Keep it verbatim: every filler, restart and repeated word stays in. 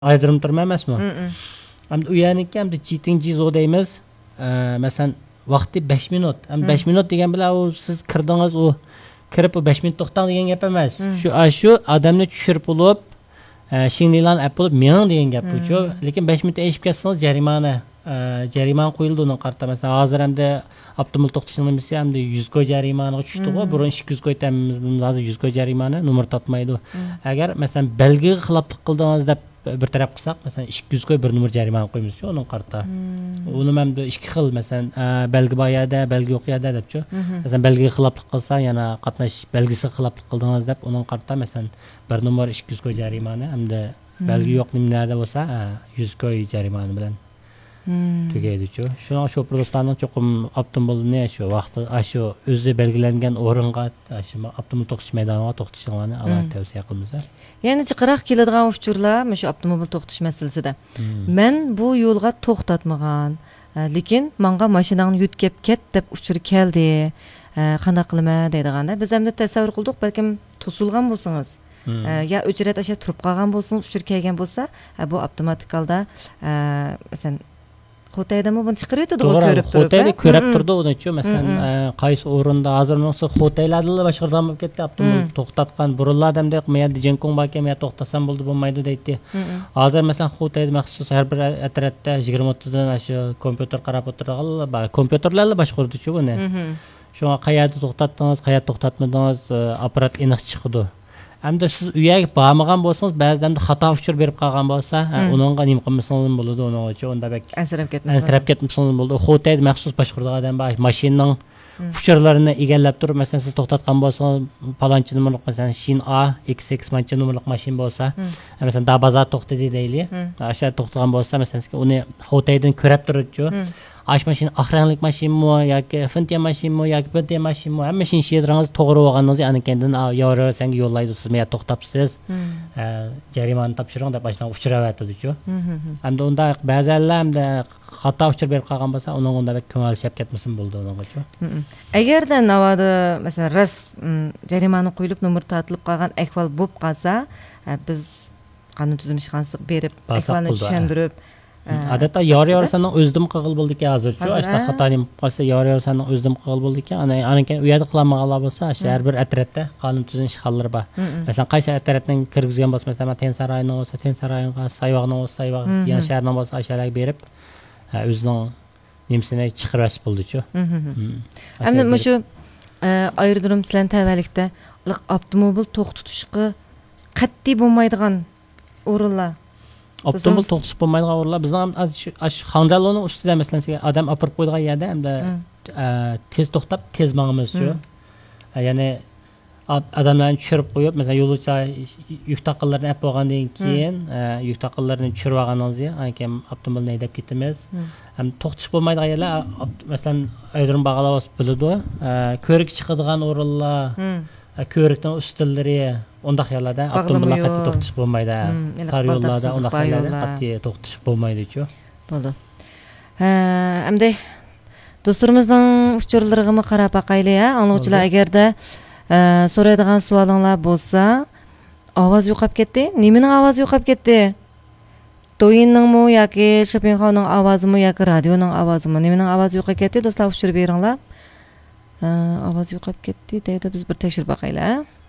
ayırım turma emasmi? Hamda u yerniki hamda cheating jizo deymiz. Masalan, vaqti besh minut. Ham besh minut degan bilan u siz kirdingiz, u kirib u besh minut to'xtang degan gap emas. Shu shu odamni tushirib olib, shingdilan app bo'lib ming degan gap bu-ku. Lekin besh minut eshib ketsangiz jarimani, jarimani qo'yildi uning qarta. Masalan, hozir hamda optimal to'xtashning nimasi hamda yuz koy jarimani tushdi-ku. Burun ikki yuz koy tamimiz, hozir yuz koy jarimani nomer topmaydi. Agar masalan belgiga xiloflik qildingiz deb bir taraf qilsak, masalan ikki yuz koy bir nomer jarimani qo'ymiz-ku uning qarta. Uni hamda ikki xil, masalan, belgi bor yerda, belgi yo'q yerda debchi. Masalan, belgiga xiloflik qilsa, yana qatnash belgisiga xiloflik qildingiz deb uning qarta masalan bir nomer ikki yuz koy jarimani hamda belgi yo'q nimalarda bo'lsa, yuz koy jarimani bilan tugaydi-ku. Shuning shu produktlarning cho'qim optimalini shu vaqtda shu o'zi belgilangan o'ringa, shu optimal to'xtash maydoniga to'xtashinglarni alohida tavsiya qilamiz. Yani çıqıraq keladigan uchurlar shu avtomobil to'xtash masalasida. Men bu yo'lga to'xtatmagan, lekin menga mashinangni yutkab ket deb uchur keldi. Qanday qilma deydiganda, biz hamda tasavvur qildik, balkim to'silgan bo'lsangiz, ya ücret aşağı turib qolgan bo'lsangiz, uchur kelgan bo'lsa, bu avtomatik holda masalan Xotaydami buni chiqarib turdi, ko'rib turib. Xotayda ko'rib turdi uni-ku. Masalan, qaysi o'rinda hozir bo'lsa Xotaylarda boshqardan bo'lib ketdi, avtomobil to'xtatgan burunlar hamda mayda Jenkong balkim ya to'xtasam bo'ldi, bo'lmaydi deydi. Hozir masalan Xotayda maxsus har bir atrofda yigirma o'ttiz dan shu kompyuter qarab o'tirganlar, kompyuterlarla boshqardi-ku buni. Shunga qayerda to'xtatdingiz, qayerda to'xtatmadingiz, apparat aniq chiqdi. Hamda siz uyga bormagan bo'lsangiz, ba'zida xato uchur berib qolgan bo'lsa, uningga nima qilmasangiz bo'ladi, uning uchun unda bak ansirab ketmas. Ansirab ketmasangiz bo'ladi. Xotayda maxsus boshqaradigan odam bor, mashinaning uchurlarini egallab turib, masalan siz to'xtatgan bo'lsangiz, palonchi nomerlik masalan Shin A X X mancha nomerlik mashina bo'lsa, masalan Dabazar to'xtadi deylik. O'sha to'xtagan bo'lsa, masalan siz uni Xotaydan ko'rib turibdi-ku. Aş mashina oqranglik mashinami yoki Fentia mashinami yoki Bentley mashinami, hamma mashina shedrangiz to'g'ri bo'lganingizni aniqlandan yo'rasanga yo'llaydi, siz men to'xtabsiz. Jarimani topshiring deb mashina uchiraveradi-ku. Hamda unda ba'zanlar hamda xato uchir berib qolgan bo'lsa, uning unda ko'nglishib ketmasin bo'ldi uningga-ku. Agarda navoda masalan ras jarimani qo'yilib nomer tortilib qolgan ahvol bo'lib qolsa, biz qonun tuzilish xonasiga berib ahvolni tushuntirib Adeta yor-yorsaning o'zdim qig'il bo'ldiki hozircha, ashta xatonim qolsa yor-yorsaning o'zdim qig'il bo'ldiki, ana aniq u yerda qilmaganlar bo'lsa, har bir atrofda qonun tuzilish ishxonalari bor. Masalan, qaysi atrofdan kirgizgan bo'lsa, masalan, Ten saroyning bo'lsa, Ten saroyinga, Sayvoqning bo'lsa, Sayvoq, yan shaharning bo'lsa, ashalarga berib, o'zining nimsini chiqarib bo'ldi-ku. Endi shu aerodrom bilan tavallikda avtomobil to'xtatishga qat'iy bo'lmaydigan o'rinlar Optimal to'xtatish bo'lmaydigan o'rinlar bizning ash Xandaloning ustida masalan odam opirib qo'ygan yerda hamda tez to'xtab tez mangimiz-ku. Ya'ni odamlarni tushirib qo'yib, masalan yo'lovchi yuk taqinlarini olib bo'lgandan keyin yuk taqinlarini tushirib olganingizda, keyin avtomobilni haydab ketamiz. Ham to'xtatish bo'lmaydigan yerlar, masalan aerodrom bag'alavos bo'ladi, ko'rik chiqadigan o'rinlar, ko'rikdan ustillari undaq yerlarda avtomobillar qat'iy to'xtatish bo'lmaydi. Tar yo'llarda undaq yerlarda qat'iy to'xtatish bo'lmaydi-ku. Bo'ldi. Endi do'stlarimizning uchurlariga qarab baqaylik, anglovchilar agarda so'raydigan savolinglar bo'lsa, ovoz yo'qolib ketdi. Nimaning ovozi yo'qolib ketdi? To'yiningmi yoki shoppingxonaning ovozimi yoki radioning ovozimi? Nimaning ovozi yo'qolib ketdi? Do'stlar uchirib beringlar. Ovoz yo'qolib ketdi deydi, biz bir tekshirib baqaylik.